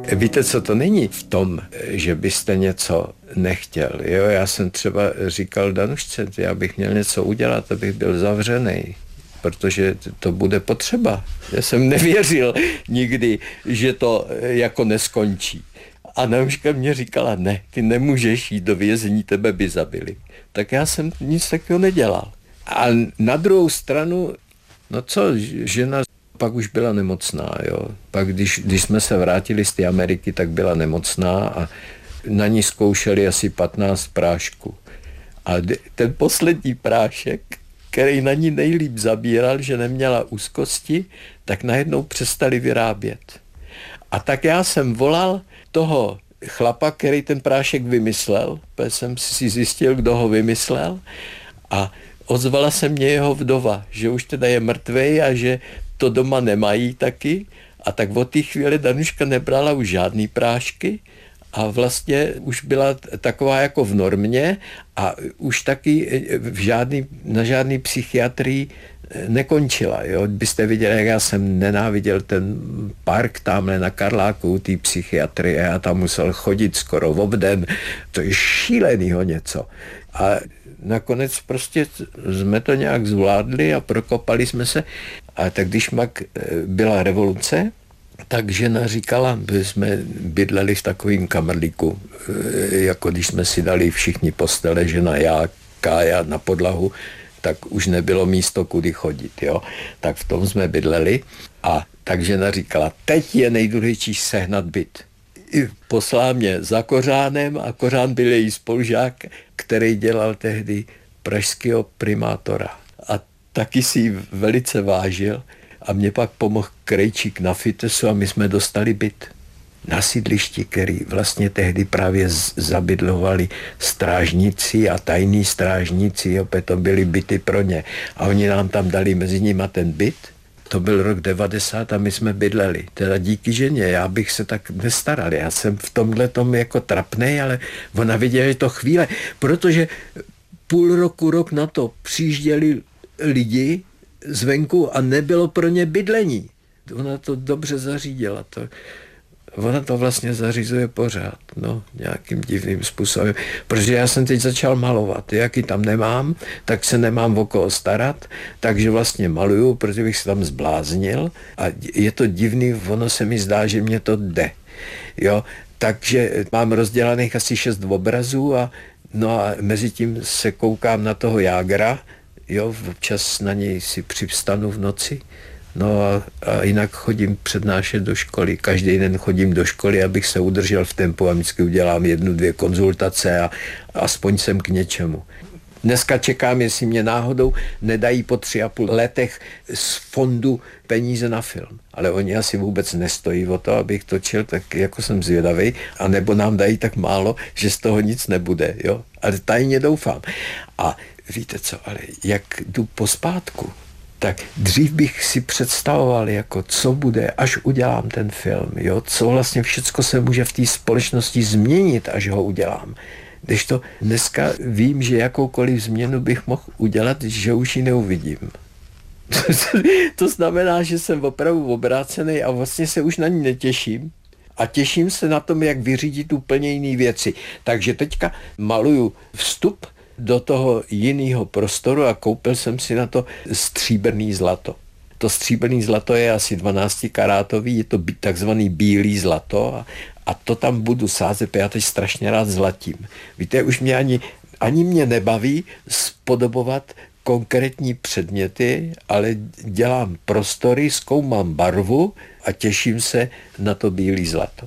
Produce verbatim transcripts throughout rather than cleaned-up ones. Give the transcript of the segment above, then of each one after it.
Víte, co to není v tom, že byste něco nechtěl. Jo, já jsem třeba říkal Danušce, já bych měl něco udělat, abych byl zavřený, protože to bude potřeba. Já jsem nevěřil nikdy, že to jako neskončí. A Danuška mě říkala, ne, ty nemůžeš jít do vězení, tebe by zabili. Tak já jsem nic takového nedělal. A na druhou stranu, no co, žena pak už byla nemocná, jo. Pak když, když jsme se vrátili z té Ameriky, tak byla nemocná a na ní zkoušeli asi patnáct prášků. A ten poslední prášek, který na ní nejlíp zabíral, že neměla úzkosti, tak najednou přestali vyrábět. A tak já jsem volal toho chlapa, který ten prášek vymyslel, protože jsem si zjistil, kdo ho vymyslel, a ozvala se mě jeho vdova, že už teda je mrtvej a že to doma nemají taky. A tak od té chvíli Danuška nebrala už žádný prášky a vlastně už byla taková jako v normě a už taky v žádný, na žádný psychiatrii nekončila. Jo? Byste viděli, jak já jsem nenáviděl ten park tamhle na Karláku, té psychiatrie, já tam musel chodit skoro obden, to je šílenýho něco. A nakonec prostě jsme to nějak zvládli a prokopali jsme se. A tak když mak byla revoluce, tak žena říkala, že jsme bydleli v takovým kamrlíku, jako když jsme si dali všichni postele, žena, já, Kája na podlahu, tak už nebylo místo, kudy chodit. Jo? Tak v tom jsme bydleli a tak žena říkala, teď je nejdůležitější sehnat byt. I poslala mě za Kořánem a Kořán byl její spolužák, který dělal tehdy pražského primátora. A taky si ji velice vážil a mě pak pomohl Krejčík na Fitesu a my jsme dostali byt na sídlišti, který vlastně tehdy právě zabydlovali strážníci a tajní strážníci, opět to byly byty pro ně. A oni nám tam dali mezi nimi ten byt. To byl rok devadesát a my jsme bydleli. Teda díky ženě, já bych se tak nestaral. Já jsem v tomhle tom jako trapnej, ale ona viděla, že to chvíle, protože půl roku, rok na to přijížděli lidi zvenku a nebylo pro ně bydlení. Ona to dobře zařídila. To, ona to vlastně zařizuje pořád, no, nějakým divným způsobem. Protože já jsem teď začal malovat. Jaký tam nemám, tak se nemám o koho starat, takže vlastně maluju, protože bych se tam zbláznil a je to divný, ono se mi zdá, že mě to jde. Jo, takže mám rozdělaných asi šest obrazů a no a mezi tím se koukám na toho Jágra, jo, občas na něj si přivstanu v noci. No a, a jinak chodím přednášet do školy. Každý den chodím do školy, abych se udržel v tempu a vždycky udělám jednu, dvě konzultace a aspoň jsem k něčemu. Dneska čekám, jestli mě náhodou nedají po tři a půl letech z fondu peníze na film. Ale oni asi vůbec nestojí o to, abych točil, tak jako jsem zvědavý, a nebo nám dají tak málo, že z toho nic nebude. Jo? Ale tajně doufám. A víte co, ale jak jdu pospátku, tak dřív bych si představoval, jako co bude, až udělám ten film, jo? Co vlastně všecko se může v té společnosti změnit, až ho udělám. Když to dneska vím, že jakoukoliv změnu bych mohl udělat, že už ji neuvidím. To znamená, že jsem opravdu obrácený a vlastně se už na ní netěším. A těším se na tom, jak vyřídit úplně jiné věci. Takže teďka maluju vstup do toho jiného prostoru a koupil jsem si na to stříbrný zlato. To stříbrný zlato je asi dvanáctikarátový, je to takzvaný bílý zlato a, a to tam budu sázet, já teď strašně rád zlatím. Víte, už mě ani, ani mě nebaví spodobovat konkrétní předměty, ale dělám prostory, zkoumám barvu a těším se na to bílý zlato.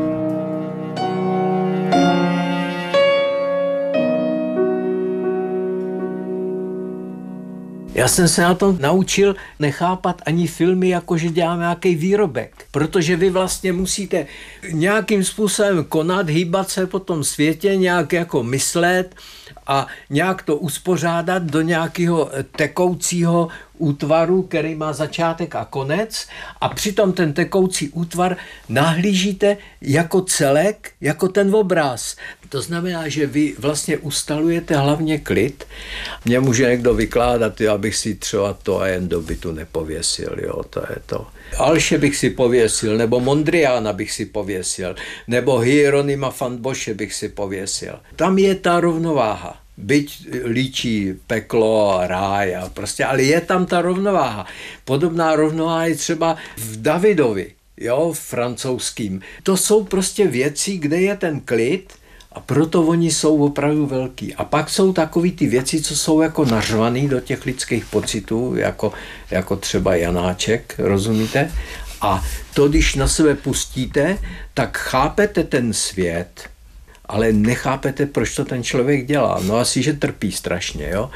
Já jsem se na to naučil nechápat ani filmy, jako že dělám nějaký výrobek, protože vy vlastně musíte nějakým způsobem konat, hýbat se po tom světě, nějak jako myslet a nějak to uspořádat do nějakého tekoucího útvaru, který má začátek a konec, a přitom ten tekoucí útvar nahlížíte jako celek, jako ten obraz. To znamená, že vy vlastně ustalujete hlavně klid. Mně může někdo vykládat, jo, abych si třeba to a jen do bytu nepověsil, jo, to je to. Alše bych si pověsil, nebo Mondriana bych si pověsil, nebo Hieronyma van Bosche bych si pověsil. Tam je ta rovnováha. Byť líčí peklo a ráj, a prostě, ale je tam ta rovnováha. Podobná rovnováha je třeba v Davidovi, jo, francouzským. To jsou prostě věci, kde je ten klid, a proto oni jsou opravdu velký. A pak jsou takový ty věci, co jsou jako nařvaný do těch lidských pocitů, jako, jako třeba Janáček, rozumíte? A to, když na sebe pustíte, tak chápete ten svět, ale nechápete, proč to ten člověk dělá. No asi, že trpí strašně, jo.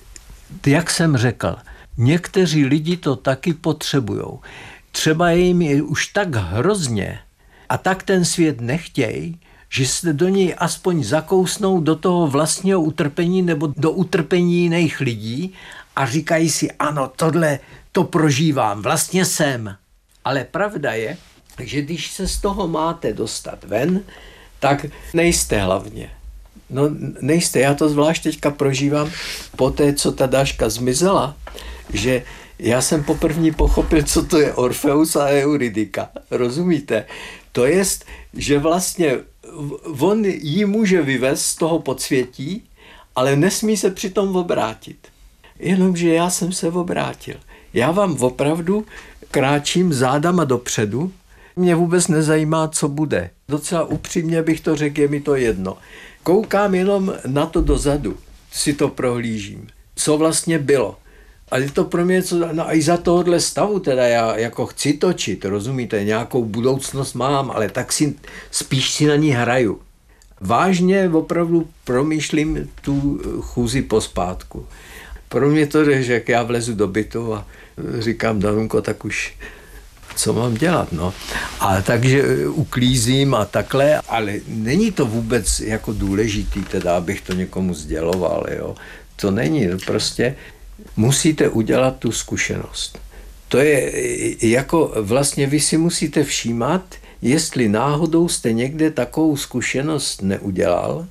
Jak jsem řekl, někteří lidi to taky potřebujou. Třeba jim je už tak hrozně a tak ten svět nechtějí, že se do něj aspoň zakousnou do toho vlastního utrpení nebo do utrpení jiných lidí a říkají si, ano, tohle to prožívám, vlastně jsem. Ale pravda je, že když se z toho máte dostat ven, tak nejste hlavně. No nejste, já to zvlášť teďka prožívám po té, co ta Dáška zmizela, že já jsem poprvé pochopil, co to je Orfeus a Eurydika. Rozumíte? To jest, že vlastně on ji může vyvést z toho podsvětí, ale nesmí se přitom obrátit. Jenomže já jsem se obrátil. Já vám opravdu kráčím zádama dopředu, mě vůbec nezajímá, co bude. Docela upřímně bych to řekl, je mi to jedno. Koukám jenom na to dozadu, si to prohlížím, co vlastně bylo. A je to pro mě, co, no a i za tohohle stavu teda já jako chci točit, rozumíte, nějakou budoucnost mám, ale tak si spíš si na ní hraju. Vážně opravdu promýšlím tu chůzi pospátku. Pro mě to je, že jak já vlezu do bytu a říkám, Danunko, tak už co mám dělat, no. A takže uklízím a takhle, ale není to vůbec jako důležitý, teda, abych to někomu sděloval, jo. To není, prostě musíte udělat tu zkušenost. To je jako vlastně vy si musíte všímat, jestli náhodou jste někde takovou zkušenost neudělal,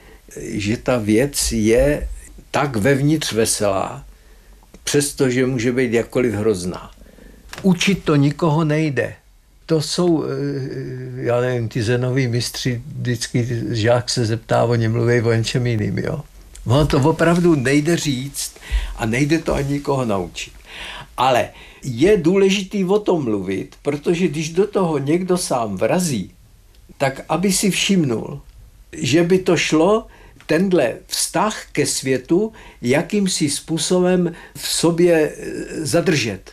že ta věc je tak vevnitř veselá, přestože může být jakkoliv hrozná. Učit to nikoho nejde. To jsou, já nevím, ty zenoví mistři, vždycky žák se zeptá, oni mluví o něčem jiným, jo. Ono to opravdu nejde říct a nejde to ani nikoho naučit. Ale je důležitý o tom mluvit, protože když do toho někdo sám vrazí, tak aby si všimnul, že by to šlo tenhle vztah ke světu jakýmsi způsobem v sobě zadržet.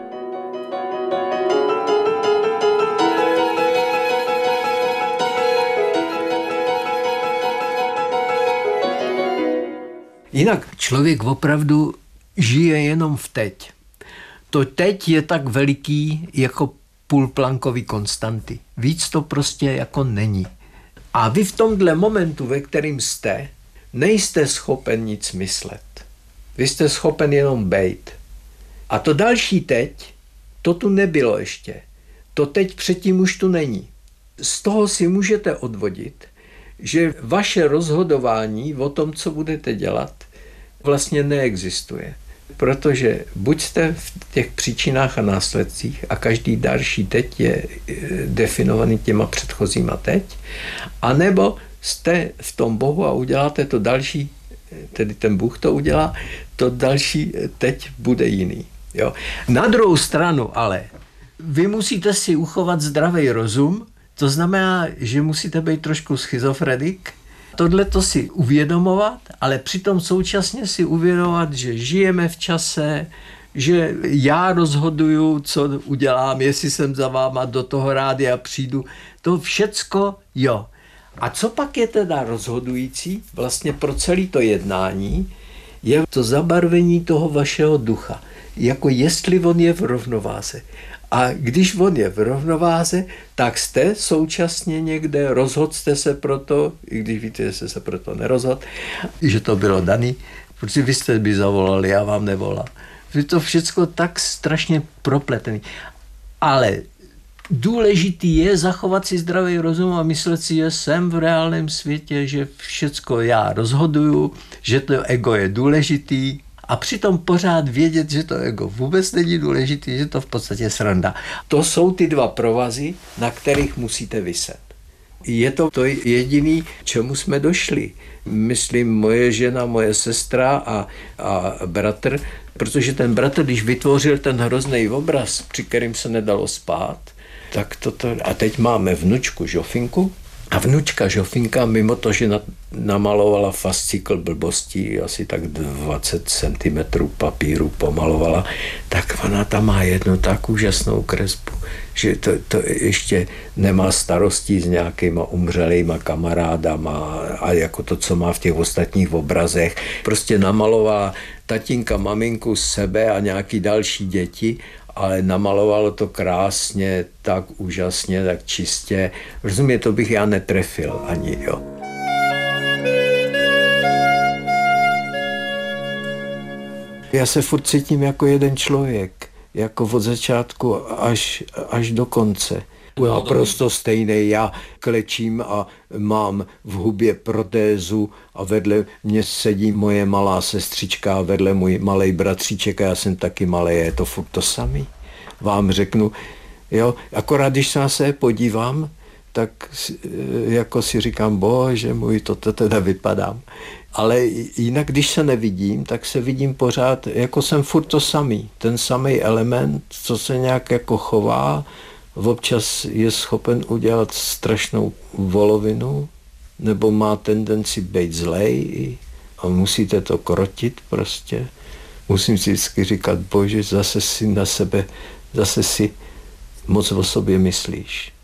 Jinak člověk opravdu žije jenom v teď. To teď je tak veliký jako půlplankový konstanty. Víc to prostě jako není. A vy v tomhle momentu, ve kterým jste, nejste schopen nic myslet. Vy jste schopen jenom bejt. A to další teď, to tu nebylo ještě. To teď předtím už tu není. Z toho si můžete odvodit, že vaše rozhodování o tom, co budete dělat, vlastně neexistuje. Protože buď jste v těch příčinách a následcích a každý další teď je definovaný těma předchozíma teď, anebo jste v tom Bohu a uděláte to další, tedy ten Bůh to udělá, to další teď bude jiný. Jo? Na druhou stranu ale vy musíte si uchovat zdravý rozum, to znamená, že musíte být trošku schizofrenik, tohle to si uvědomovat, ale přitom současně si uvědomovat, že žijeme v čase, že já rozhoduju, co udělám, jestli jsem za váma do toho rádia přijdu. To všecko, jo. A co pak je teda rozhodující vlastně pro celé to jednání, je to zabarvení toho vašeho ducha. Jako jestli on je v rovnováze. A když on je v rovnováze, tak jste současně někde, rozhodl jste se proto, i když víte, že jste se proto nerozhodl, že to bylo daný, protože vy jste by zavolali, já vám nevolal. Je to všecko tak strašně propletený. Ale důležitý je zachovat si zdravý rozum a myslet si, že jsem v reálném světě, že všecko já rozhoduju, že to ego je důležitý a přitom pořád vědět, že to ego vůbec není důležitý, že to v podstatě sranda. To jsou ty dva provazy, na kterých musíte viset. Je to to jediný, čemu jsme došli. Myslím, moje žena, moje sestra a, a bratr, protože ten bratr, když vytvořil ten hrozný obraz, při kterým se nedalo spát, tak toto, a teď máme vnučku Žofinku a vnučka Žofinka, mimo to, že namalovala fascikl blbostí, asi tak dvacet centimetrů papíru pomalovala, tak ona tam má jednu tak úžasnou kresbu, že to, to ještě nemá starostí s nějakýma umřelýma kamarádama a jako to, co má v těch ostatních obrazech. Prostě namalovala tatínka, maminku, sebe a nějaký další děti, ale namalovalo to krásně, tak úžasně, tak čistě. Rozumě, to bych já netrefil ani, jo. Já se furt cítím jako jeden člověk, jako od začátku až, až do konce. Naprosto stejný, já klečím a mám v hubě protézu a vedle mě sedí moje malá sestřička a vedle můj malej bratříček a já jsem taky malej, je to furt to samý. Vám řeknu, jo, akorát když se na sebe podívám, tak jako si říkám, bože můj, toto teda vypadám. Ale jinak, když se nevidím, tak se vidím pořád, jako jsem furt to samý. Ten samý element, co se nějak jako chová, občas je schopen udělat strašnou volovinu, nebo má tendenci být zlej a musíte to krotit prostě. Musím si vždycky říkat, bože, zase si na sebe, zase si moc o sobě myslíš.